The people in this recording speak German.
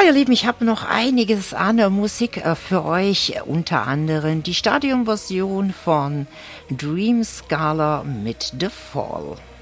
ihr Lieben, ich habe noch einiges an Musik für euch, unter anderem die Stadionversion von Dream Scala mit The Fall.